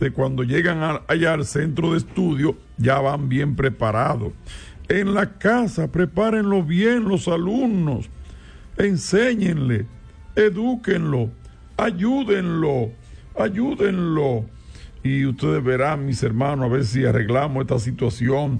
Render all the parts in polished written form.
de cuando llegan allá al centro de estudio, ya van bien preparados. En la casa, prepárenlo bien los alumnos, enséñenle, edúquenlo, ayúdenlo. Y ustedes verán, mis hermanos, a ver si arreglamos esta situación.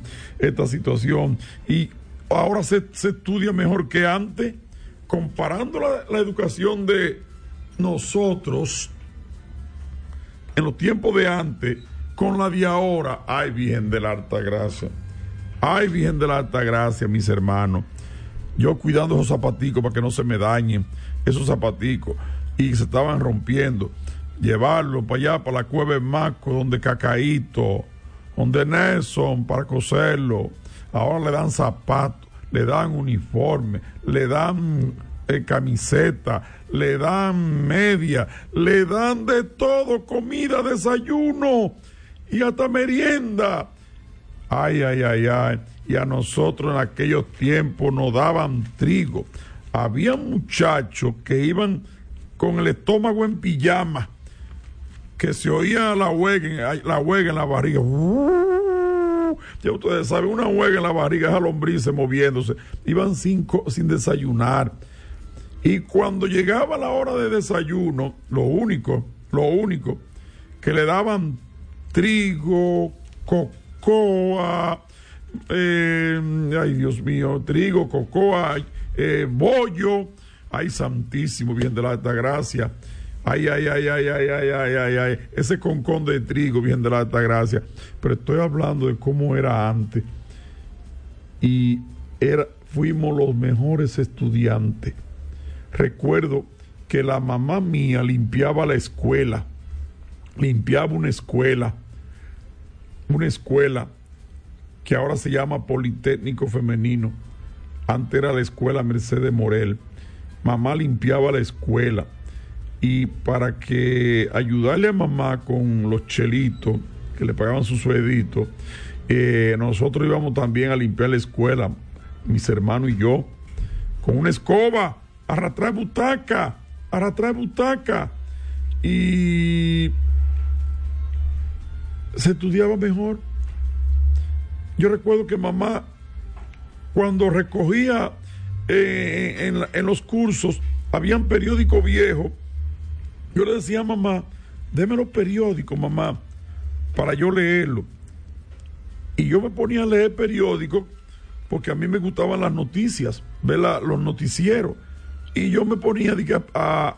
Y ahora se estudia mejor que antes, comparando la educación de nosotros en los tiempos de antes con la de ahora. Ay, Virgen de la Altagracia. Ay, Virgen de la Altagracia, mis hermanos. Yo cuidando esos zapaticos para que no se me dañen, esos zapaticos, y se estaban rompiendo. Llevarlo para allá, para la Cueva de Maco, donde Cacaíto, donde Nelson, para coserlo. Ahora le dan zapatos, le dan uniforme, le dan camiseta, le dan media, le dan de todo, comida, desayuno y hasta merienda. Ay. Y a nosotros en aquellos tiempos nos daban trigo. Había muchachos que iban con el estómago en pijama, que se oía la huega en la barriga. Ya ustedes saben, una huega en la barriga, esa lombrices moviéndose. Iban sin desayunar. Y cuando llegaba la hora de desayuno, lo único que le daban trigo, cocoa, ay Dios mío, trigo, cocoa, bollo. Ay, santísimo, bien de la Altagracia. Ay, ese concón de trigo, bien de la Altagracia. Pero estoy hablando de cómo era antes. Y fuimos los mejores estudiantes. Recuerdo que la mamá mía limpiaba la escuela, limpiaba una escuela que ahora se llama Politécnico Femenino. Antes era la escuela Mercedes Morel. Mamá limpiaba la escuela, y para que ayudarle a mamá con los chelitos que le pagaban su sueldito, nosotros íbamos también a limpiar la escuela, mis hermanos y yo, con una escoba, arrastrar butaca, y se estudiaba mejor. Yo recuerdo que mamá, cuando recogía en los cursos, habían periódicos viejos. Yo le decía a mamá, déme los periódicos, mamá, para yo leerlo. Y yo me ponía a leer periódicos porque a mí me gustaban las noticias, ver los noticieros. Y yo me ponía a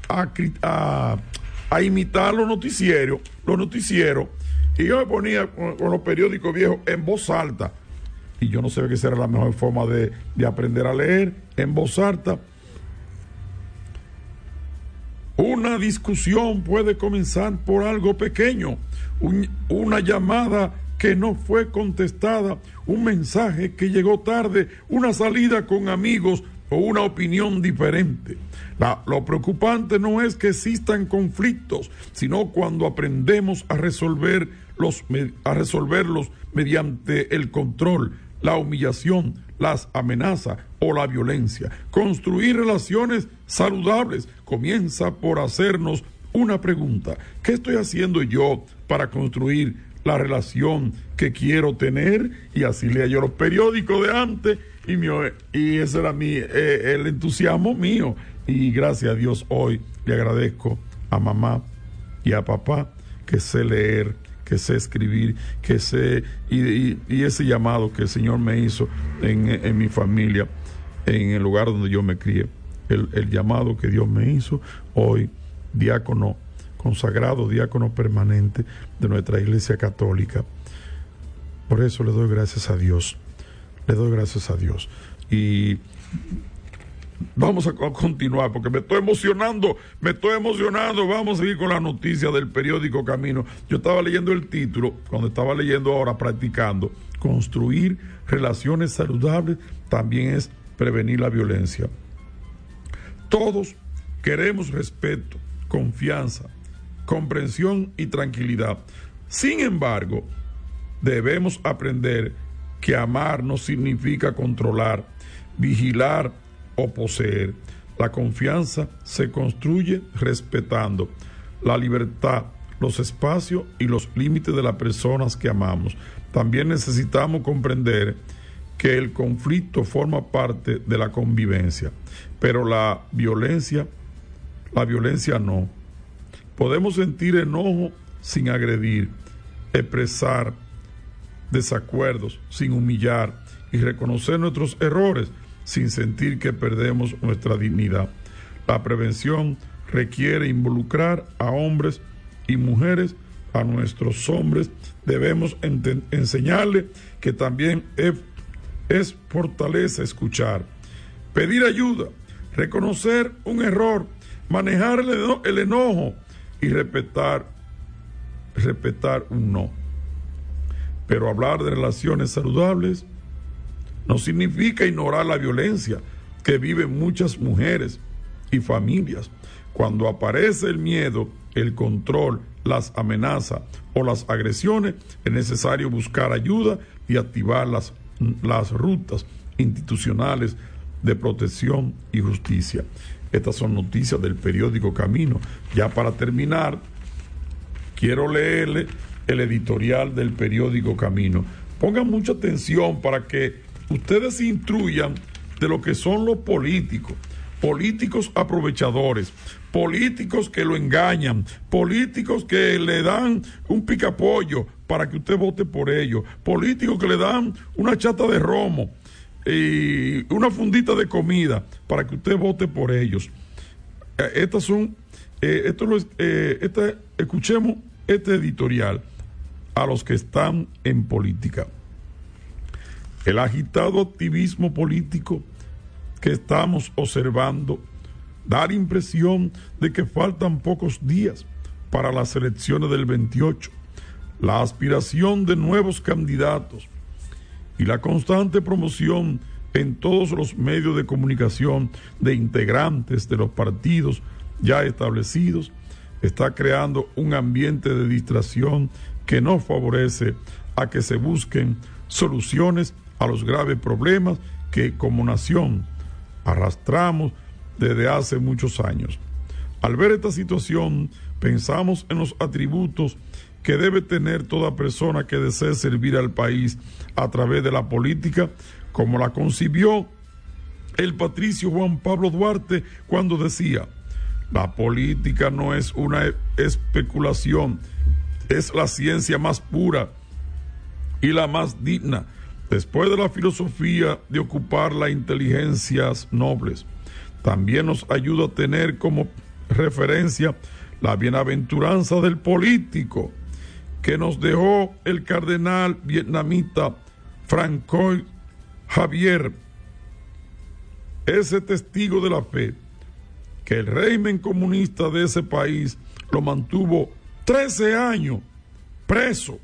imitar los noticieros. Y yo me ponía con los periódicos viejos en voz alta. Y yo no sé qué será la mejor forma de aprender a leer en voz alta. Una discusión puede comenzar por algo pequeño, una llamada que no fue contestada, un mensaje que llegó tarde, una salida con amigos o una opinión diferente. Lo preocupante no es que existan conflictos, sino cuando aprendemos a resolverlos mediante el control, la humillación, las amenazas o la violencia. Construir relaciones saludables comienza por hacernos una pregunta: ¿qué estoy haciendo yo para construir la relación que quiero tener? Y así leía yo los periódicos de antes, y ese era el entusiasmo mío. Y gracias a Dios hoy le agradezco a mamá y a papá que sé leer, que sé escribir, que sé, y ese llamado que el Señor me hizo en mi familia, en el lugar donde yo me crié, el llamado que Dios me hizo hoy, diácono consagrado, diácono permanente de nuestra Iglesia Católica. Por eso le doy gracias a Dios, y vamos a continuar porque me estoy emocionando. Vamos a seguir con la noticia del periódico Camino. Yo estaba leyendo el título, cuando estaba leyendo ahora, practicando. Construir relaciones saludables también es prevenir la violencia. Todos queremos respeto, confianza, comprensión y tranquilidad. Sin embargo, debemos aprender que amar no significa controlar, vigilar o poseer. La confianza se construye respetando la libertad, los espacios y los límites de las personas que amamos. También necesitamos comprender que el conflicto forma parte de la convivencia, pero la violencia no. Podemos sentir enojo sin agredir, expresar desacuerdos sin humillar y reconocer nuestros errores sin sentir que perdemos nuestra dignidad. La prevención requiere involucrar a hombres y mujeres. A nuestros hombres debemos enseñarles que también es fortaleza escuchar, pedir ayuda, reconocer un error, manejar el enojo y respetar un no. Pero hablar de relaciones saludables no significa ignorar la violencia que viven muchas mujeres y familias. Cuando aparece el miedo, el control, las amenazas o las agresiones, es necesario buscar ayuda y activar las rutas institucionales de protección y justicia. Estas son noticias del periódico Camino. Ya para terminar, quiero leerle el editorial del periódico Camino. Pongan mucha atención para que ustedes se instruyan de lo que son los políticos aprovechadores, políticos que lo engañan, políticos que le dan un picapollo para que usted vote por ellos, políticos que le dan una chata de romo y una fundita de comida para que usted vote por ellos. Escuchemos este editorial a los que están en política. El agitado activismo político que estamos observando da la impresión de que faltan pocos días para las elecciones del 28. La aspiración de nuevos candidatos y la constante promoción en todos los medios de comunicación de integrantes de los partidos ya establecidos está creando un ambiente de distracción que no favorece a que se busquen soluciones a los graves problemas que como nación arrastramos desde hace muchos años. Al ver esta situación, pensamos en los atributos que debe tener toda persona que desee servir al país a través de la política, como la concibió el patricio Juan Pablo Duarte cuando decía: la política no es una especulación, es la ciencia más pura y la más digna, después de la filosofía de ocupar las inteligencias nobles. También nos ayuda a tener como referencia la bienaventuranza del político que nos dejó el cardenal vietnamita Francois Xavier, ese testigo de la fe, que el régimen comunista de ese país lo mantuvo 13 años preso,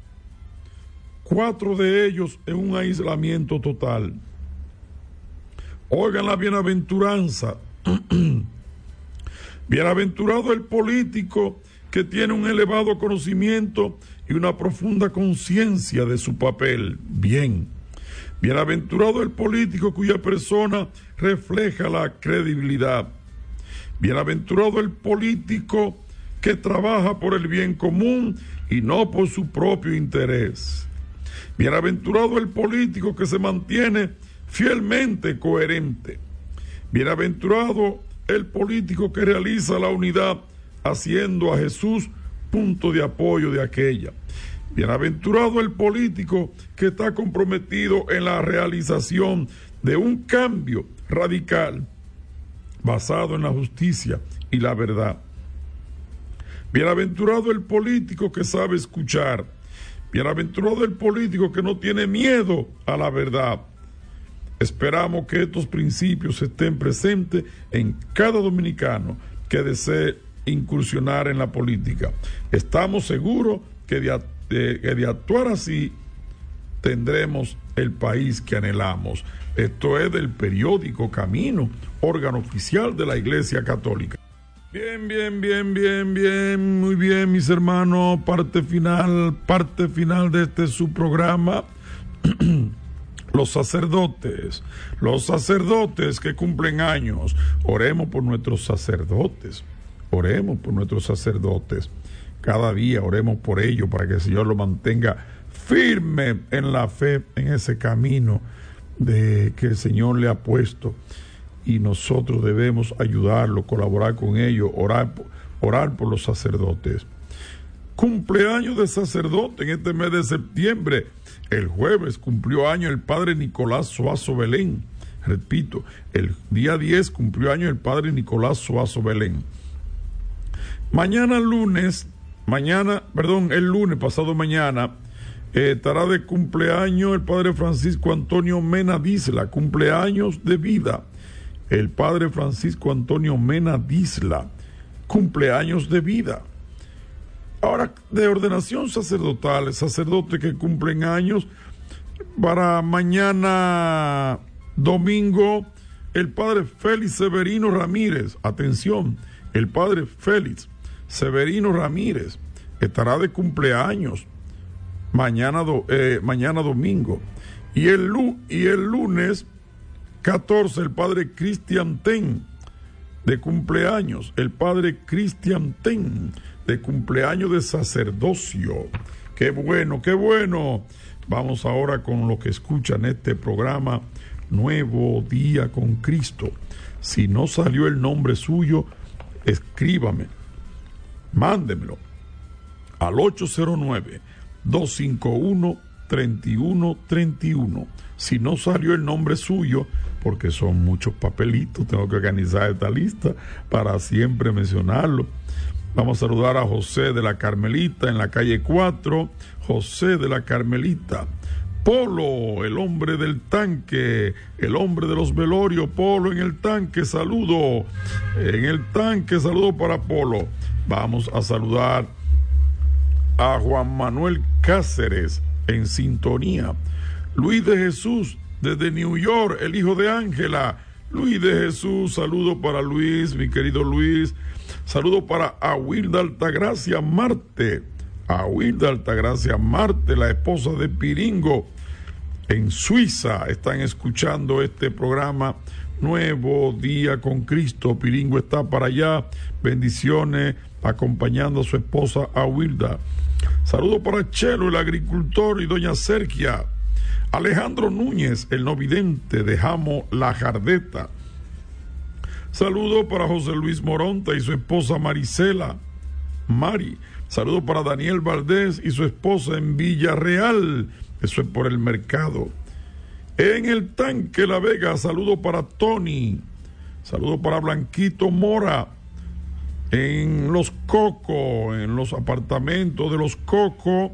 4 de ellos en un aislamiento total. Oigan la bienaventuranza. Bienaventurado el político que tiene un elevado conocimiento y una profunda conciencia de su papel. Bien. Bienaventurado el político cuya persona refleja la credibilidad. Bienaventurado el político que trabaja por el bien común y no por su propio interés. Bienaventurado el político que se mantiene fielmente coherente. Bienaventurado el político que realiza la unidad haciendo a Jesús punto de apoyo de aquella. Bienaventurado el político que está comprometido en la realización de un cambio radical basado en la justicia y la verdad. Bienaventurado el político que sabe escuchar. Bienaventurado el político que no tiene miedo a la verdad. Esperamos que estos principios estén presentes en cada dominicano que desee incursionar en la política. Estamos seguros que de actuar así tendremos el país que anhelamos. Esto es del periódico Camino, órgano oficial de la Iglesia Católica. Bien, muy bien, mis hermanos, parte final de este su programa. Los sacerdotes que cumplen años. Oremos por nuestros sacerdotes cada día oremos por ellos para que el Señor lo mantenga firme en la fe, en ese camino que el Señor le ha puesto, y nosotros debemos ayudarlo, colaborar con ellos, orar por los sacerdotes. Cumpleaños de sacerdote en este mes de septiembre. El jueves cumplió año el padre Nicolás Suazo Belén. Repito, el día 10 cumplió año el padre Nicolás Suazo Belén. El lunes, pasado mañana, estará de cumpleaños el padre Francisco Antonio Mena Disla, cumpleaños de vida. El padre Francisco Antonio Mena Disla, cumpleaños de vida. Ahora, de ordenación sacerdotal, sacerdotes que cumplen años, para mañana domingo, el padre Félix Severino Ramírez, atención, el padre Félix Severino Ramírez estará de cumpleaños mañana domingo. Y el lunes 14, el padre Cristian Ten, de cumpleaños, el padre Cristian Ten, de cumpleaños de sacerdocio. ¡Qué bueno, qué bueno! Vamos ahora con lo que escuchan este programa, Nuevo Día con Cristo. Si no salió el nombre suyo, escríbame, mándemelo al 809-251-3131. Si no salió el nombre suyo, porque son muchos papelitos, tengo que organizar esta lista para siempre mencionarlo. Vamos a saludar a José de la Carmelita en la calle 4. José de la Carmelita. Polo, el hombre del tanque, el hombre de los velorios. Polo en el tanque, saludo. En el tanque, saludo para Polo. Vamos a saludar a Juan Manuel Cáceres en sintonía. Luis de Jesús desde New York, el hijo de Ángela. Luis de Jesús, saludo para Luis, mi querido Luis. Saludo para Aguilda Altagracia Marte. Aguilda Altagracia Marte, la esposa de Piringo, en Suiza. Están escuchando este programa Nuevo Día con Cristo. Piringo está para allá. Bendiciones, acompañando a su esposa Aguilda. Saludo para Chelo, el agricultor, y doña Sergia. Alejandro Núñez, el no vidente de Jamo La Jardeta. Saludo para José Luis Moronta y su esposa Marisela. Mari. Saludo para Daniel Valdés y su esposa en Villarreal. Eso es por el mercado. En el tanque La Vega, saludo para Tony. Saludo para Blanquito Mora. En Los Cocos, en los apartamentos de Los Cocos.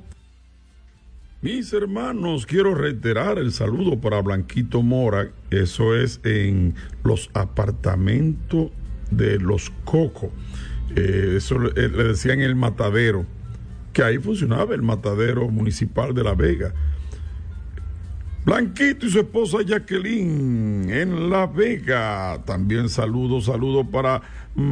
Mis hermanos, quiero reiterar el saludo para Blanquito Mora. Eso es en los apartamentos de Los Cocos. Eso le decían el matadero, que ahí funcionaba el matadero municipal de La Vega. Blanquito y su esposa Jacqueline en La Vega. También saludo para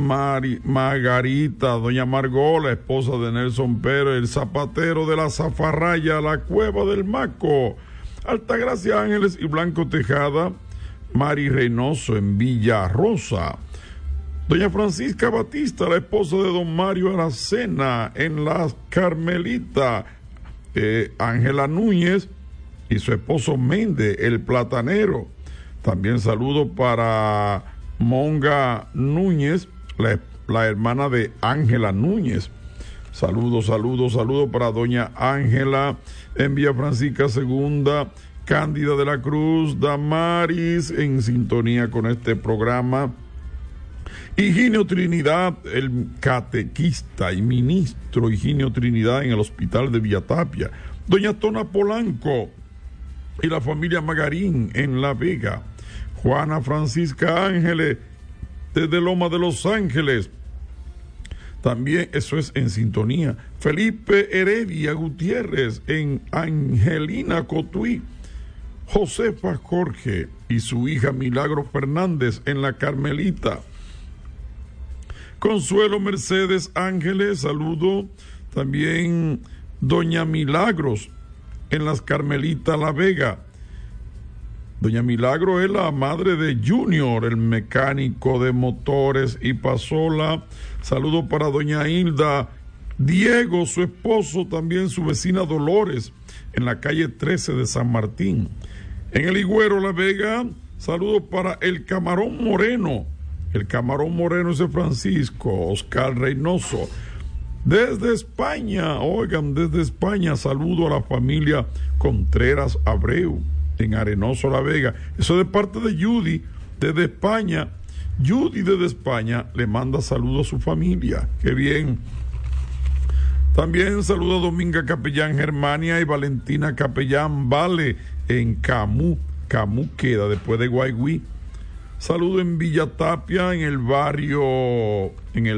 Margarita, doña Margot, la esposa de Nelson Pérez, el zapatero de la Zafarraya, la Cueva del Maco. Altagracia Ángeles y Blanco Tejada. Mari Reynoso en Villa Rosa. Doña Francisca Batista, la esposa de don Mario Aracena en La Carmelita. Ángela Núñez y su esposo Méndez, el platanero. También saludo para Monga Núñez, la hermana de Ángela Núñez. Saludos para doña Ángela en Villa Francisca Segunda. Cándida de la Cruz, Damaris, en sintonía con este programa. Higinio Trinidad, el catequista y ministro Higinio Trinidad en el hospital de Villatapia. Doña Tona Polanco y la familia Magarín en La Vega. Juana Francisca Ángeles desde Loma de Los Ángeles. También eso es en sintonía. Felipe Heredia Gutiérrez en Angelina Cotuí. Josefa Jorge y su hija Milagro Fernández en La Carmelita. Consuelo Mercedes Ángeles, saludo. También doña Milagros en Las Carmelitas La Vega. Doña Milagro es la madre de Junior, el mecánico de motores y pasola. Saludo para doña Hilda Diego, su esposo, también su vecina Dolores, en la calle 13 de San Martín. En el Higüero, La Vega, saludos para el Camarón Moreno. El Camarón Moreno es de Francisco Oscar Reynoso. Desde España, oigan, desde España, saludo a la familia Contreras Abreu, en Arenoso, La Vega. Eso de parte de Judy, desde España. Judy desde España le manda saludos a su familia. Qué bien. También saludo a Dominga Capellán Germania y Valentina Capellán Vale en Camus. Camus queda después de Guayguí. Saludo en Villa Tapia, en el barrio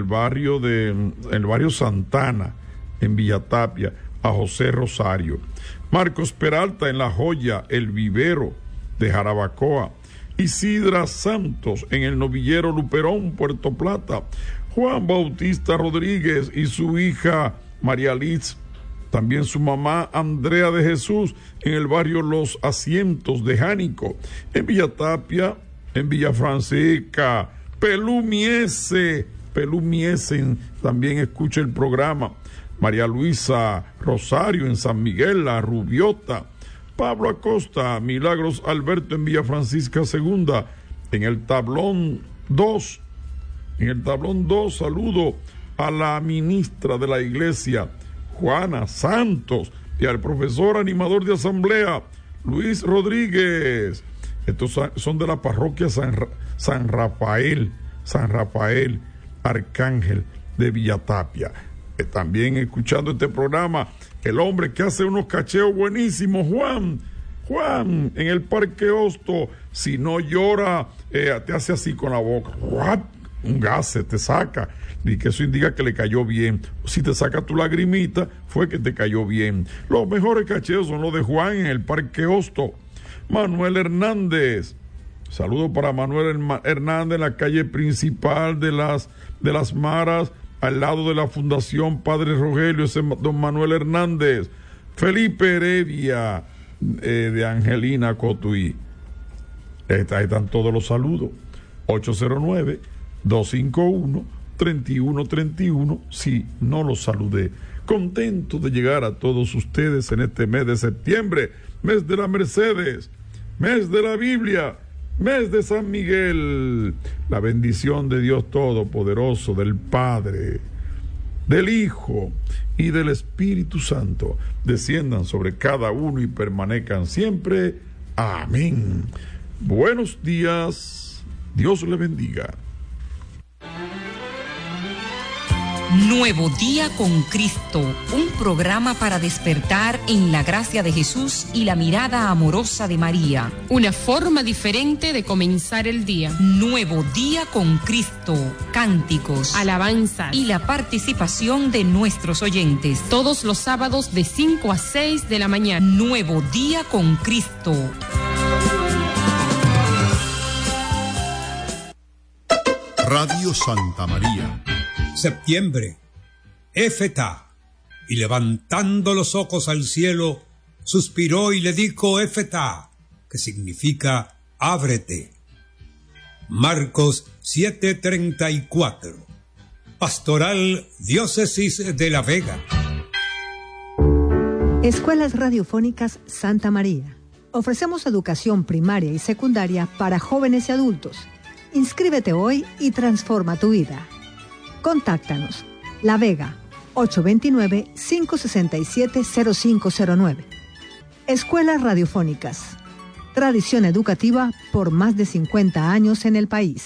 Santana, en Villa Tapia, a José Rosario. Marcos Peralta en La Joya, El Vivero de Jarabacoa. Isidra Santos en el Novillero Luperón, Puerto Plata. Juan Bautista Rodríguez y su hija María Liz, también su mamá Andrea de Jesús en el barrio Los Asientos de Jánico. En Villa Tapia, en Villa Francisca, Pelumiese también escucha el programa. María Luisa Rosario en San Miguel, La Rubiota. Pablo Acosta, Milagros Alberto en Villa Francisca Segunda, en el tablón 2. En el tablón 2 saludo a la ministra de la iglesia, Juana Santos, y al profesor animador de asamblea, Luis Rodríguez. Estos son de la parroquia San Rafael Arcángel de Villatapia. También escuchando este programa, el hombre que hace unos cacheos buenísimos, Juan, en el Parque Hosto, si no llora, te hace así con la boca, un gas se te saca, y que eso indica que le cayó bien. Si te saca tu lagrimita, fue que te cayó bien. Los mejores cacheos son los de Juan en el Parque Hosto. Manuel Hernández, saludo para Manuel Hernández en la calle principal de las Maras, al lado de la Fundación Padre Rogelio, ese don Manuel Hernández. Felipe Heredia, de Angelina Cotuí. Ahí están todos los saludos. 809-251-3131, si no los saludé. Contento de llegar a todos ustedes en este mes de septiembre, mes de la Mercedes, mes de la Biblia, mes de San Miguel. La bendición de Dios Todopoderoso, del Padre, del Hijo y del Espíritu Santo desciendan sobre cada uno y permanezcan siempre. Amén. Buenos días. Dios le bendiga. Nuevo Día con Cristo, un programa para despertar en la gracia de Jesús y la mirada amorosa de María. Una forma diferente de comenzar el día. Nuevo Día con Cristo, cánticos, alabanzas y la participación de nuestros oyentes. Todos los sábados de 5 a 6 de la mañana. Nuevo Día con Cristo. Radio Santa María. Septiembre, Éfeta, y levantando los ojos al cielo, suspiró y le dijo Éfeta, que significa ábrete. Marcos 7:34. Pastoral Diócesis de La Vega. Escuelas Radiofónicas Santa María. Ofrecemos educación primaria y secundaria para jóvenes y adultos. Inscríbete hoy y transforma tu vida. Contáctanos. La Vega, 829-567-0509. Escuelas Radiofónicas. Tradición educativa por más de 50 años en el país.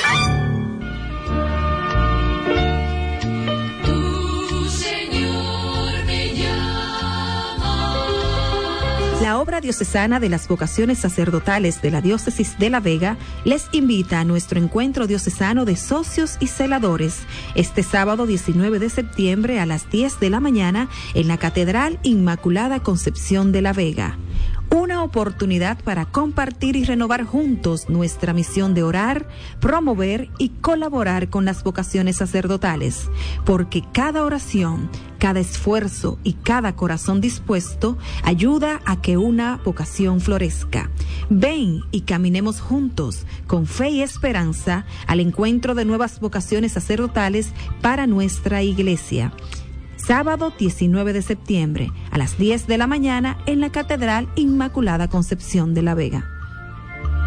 La obra diocesana de las vocaciones sacerdotales de la Diócesis de La Vega les invita a nuestro encuentro diocesano de socios y celadores este sábado 19 de septiembre a las 10 de la mañana en la Catedral Inmaculada Concepción de La Vega. Una oportunidad para compartir y renovar juntos nuestra misión de orar, promover y colaborar con las vocaciones sacerdotales, porque cada oración, cada esfuerzo y cada corazón dispuesto ayuda a que una vocación florezca. Ven y caminemos juntos, con fe y esperanza, al encuentro de nuevas vocaciones sacerdotales para nuestra iglesia. sábado 19 de septiembre a las 10 de la mañana en la Catedral Inmaculada Concepción de la Vega.